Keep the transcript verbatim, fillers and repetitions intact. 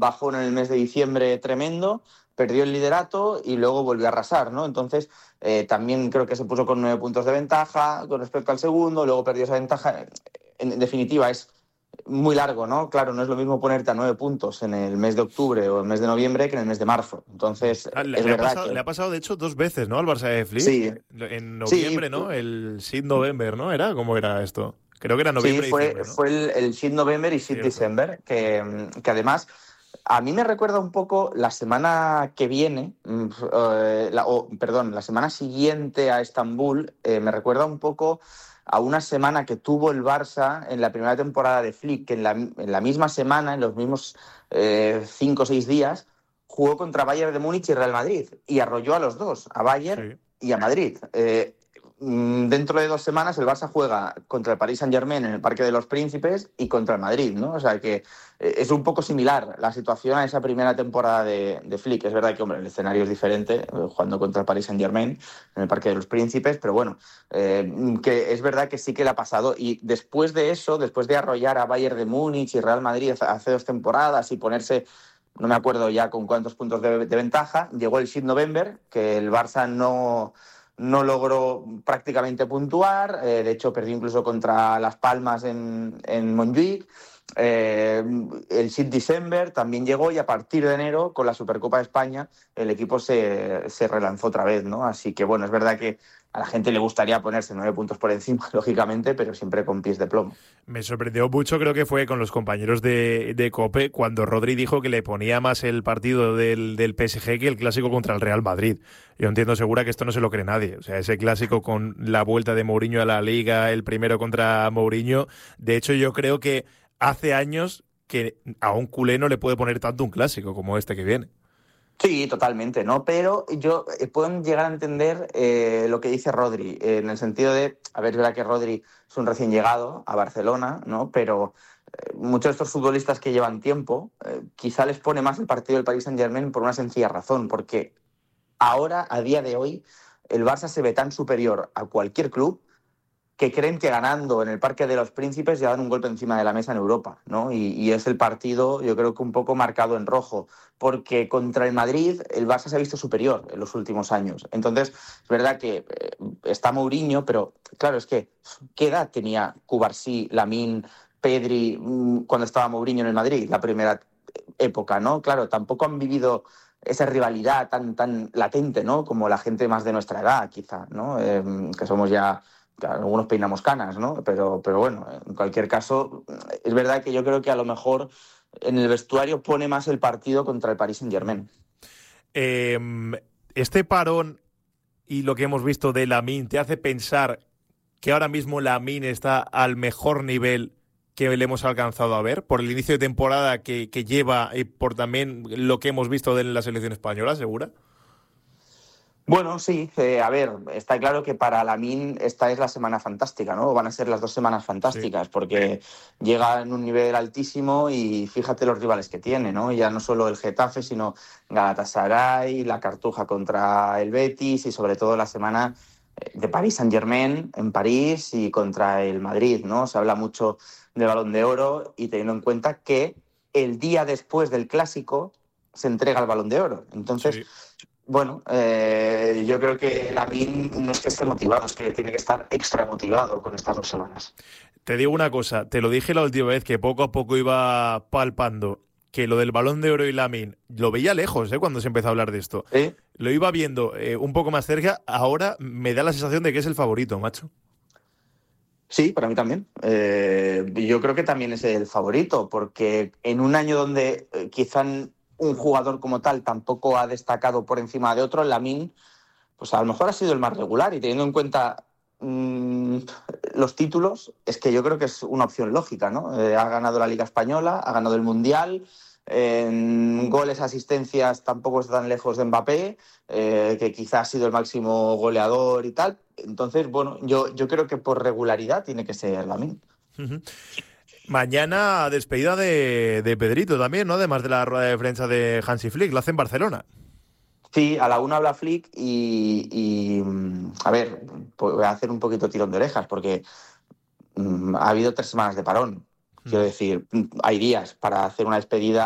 bajón en el mes de diciembre tremendo, perdió el liderato y luego volvió a arrasar, ¿no? Entonces, eh, también creo que se puso con nueve puntos de ventaja con respecto al segundo, luego perdió esa ventaja. En, en definitiva, es muy largo, ¿no? Claro, no es lo mismo ponerte a nueve puntos en el mes de octubre o el mes de noviembre que en el mes de marzo. Entonces, Ah, le, es le ha verdad pasado, que... le ha pasado, de hecho, dos veces, ¿no? Al Barça de Flick. Sí, En sí, noviembre, ¿no? El Sid November, ¿no? ¿Era? ¿Cómo era esto? Creo que era sí, noviembre y fue, diciembre, ¿no? fue el, el Seed November y Seed Cierto. December, que, que además a mí me recuerda un poco la semana que viene, mm, eh, la, o, perdón, la semana siguiente a Estambul, eh, me recuerda un poco a una semana que tuvo el Barça en la primera temporada de Flick, que en la, en la misma semana, en los mismos eh, cinco o seis días, jugó contra Bayern de Múnich y Real Madrid y arrolló a los dos, a Bayern Sí. y a Madrid. Eh, Dentro de dos semanas el Barça juega contra el Paris Saint-Germain en el Parque de los Príncipes y contra el Madrid, ¿no? O sea que eh, es un poco similar la situación a esa primera temporada de, de Flick. Es verdad que, hombre, el escenario es diferente, eh, jugando contra el Paris Saint-Germain en el Parque de los Príncipes, pero bueno, eh, que es verdad que sí que le ha pasado. Y después de eso, después de arrollar a Bayern de Múnich y Real Madrid hace dos temporadas y ponerse... no me acuerdo ya con cuántos puntos de, de ventaja, llegó el Seed November, que el Barça no... no logró prácticamente puntuar, eh, de hecho perdió incluso contra Las Palmas en, en Montjuïc. Eh, el Seed December también llegó y a partir de enero, con la Supercopa de España, el equipo se, se relanzó otra vez, ¿no? Así que, bueno, es verdad que a la gente le gustaría ponerse nueve puntos por encima, lógicamente, pero siempre con pies de plomo. Me sorprendió mucho, creo que fue con los compañeros de, de COPE, cuando Rodri dijo que le ponía más el partido del, del P S G que el clásico contra el Real Madrid. Yo entiendo segura que esto no se lo cree nadie. O sea, ese clásico con la vuelta de Mourinho a la Liga, el primero contra Mourinho. De hecho, yo creo que hace años que a un culé no le puede poner tanto un clásico como este que viene. Sí, totalmente, ¿no? Pero yo eh, puedo llegar a entender eh, lo que dice Rodri, eh, en el sentido de, a ver, es verdad que Rodri es un recién llegado a Barcelona, ¿no? Pero eh, muchos de estos futbolistas que llevan tiempo, eh, quizá les pone más el partido del Paris Saint-Germain por una sencilla razón, porque ahora, a día de hoy, el Barça se ve tan superior a cualquier club que creen que ganando en el Parque de los Príncipes ya dan un golpe encima de la mesa en Europa, ¿no? Y, y es el partido, yo creo que un poco marcado en rojo, porque contra el Madrid el Barça se ha visto superior en los últimos años. Entonces, es verdad que eh, está Mourinho, pero claro, es que ¿qué edad tenía Cubarsí, Lamine, Pedri mmm, cuando estaba Mourinho en el Madrid, la primera época, ¿no? Claro, tampoco han vivido esa rivalidad tan, tan latente, ¿no? Como la gente más de nuestra edad, quizá, ¿no? Eh, que somos ya... Claro, algunos peinamos canas, ¿no? Pero, pero bueno, en cualquier caso, es verdad que yo creo que a lo mejor en el vestuario pone más el partido contra el Paris Saint-Germain. Eh, este parón y lo que hemos visto de Lamine te hace pensar que ahora mismo Lamine está al mejor nivel que le hemos alcanzado a ver, por el inicio de temporada que, que lleva y por también lo que hemos visto de la selección española, ¿segura? Bueno, sí, eh, a ver, está claro que para Lamine esta es la semana fantástica, ¿no? Van a ser las dos semanas Sí. fantásticas porque llega en un nivel altísimo y fíjate los rivales que tiene, ¿no? Ya no solo el Getafe, sino Galatasaray, la Cartuja contra el Betis y sobre todo la semana de Paris Saint-Germain en París y contra el Madrid, ¿no? Se habla mucho del Balón de Oro y teniendo en cuenta que el día después del Clásico se entrega el Balón de Oro. Entonces... Sí. Bueno, eh, yo creo que Lamine no es que esté motivado, es que tiene que estar extra motivado con estas dos semanas. Te digo una cosa, te lo dije la última vez que poco a poco iba palpando que lo del Balón de Oro y Lamine lo veía lejos, ¿eh? Cuando se empezó a hablar de esto. ¿Sí? Lo iba viendo eh, un poco más cerca, ahora me da la sensación de que es el favorito, macho. Sí, para mí también. Eh, yo creo que también es el favorito, porque en un año donde eh, quizá un jugador como tal tampoco ha destacado por encima de otro, Lamine, pues a lo mejor ha sido el más regular y teniendo en cuenta mmm, los títulos, es que yo creo que es una opción lógica, ¿no? Eh, ha ganado la Liga Española, ha ganado el Mundial, en goles, asistencias tampoco está tan lejos de Mbappé, eh, que quizás ha sido el máximo goleador y tal. Entonces, bueno, yo, yo creo que por regularidad tiene que ser Lamine. Uh-huh. Mañana despedida de, de Pedrito también, ¿no? Además de la rueda de prensa de Hansi Flick, lo hace en Barcelona. Sí, a la una habla Flick y, y a ver, pues voy a hacer un poquito tirón de orejas porque mm, ha habido tres semanas de parón. Quiero decir, hay días para hacer una despedida